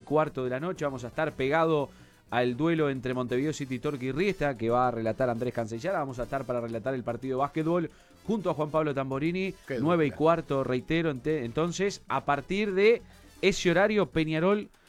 9:15 de la noche. Vamos a estar pegado al duelo entre Montevideo City Torque y Riestra, que va a relatar Andrés Cancellara. Vamos a estar para relatar el partido de básquetbol junto a Juan Pablo Tamborini. 9:15, reitero. Entonces, a partir de ese horario, Peñarol